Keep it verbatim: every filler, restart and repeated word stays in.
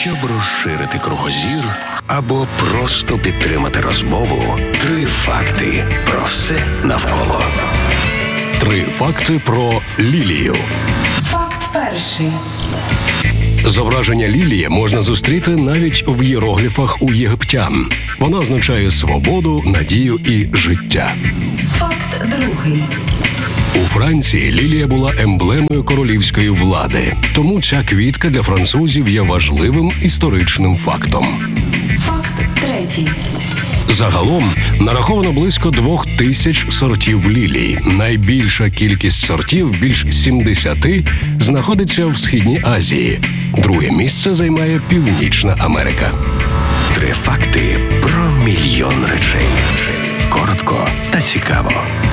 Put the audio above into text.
Щоб розширити кругозір або просто підтримати розмову, три факти про все навколо. Три факти про лілію. Факт перший. Зображення лілії можна зустріти навіть в іерогліфах у єгиптян. Вона означає свободу, надію і життя. Факт другий. У Франції лілія була емблемою королівської влади, тому ця квітка для французів є важливим історичним фактом. Факт третій. Загалом нараховано близько двох тисяч сортів лілій. Найбільша кількість сортів, більш сімдесяти, знаходиться в Східній Азії. Друге місце займає Північна Америка. Три факти про мільйон речей. Коротко та цікаво.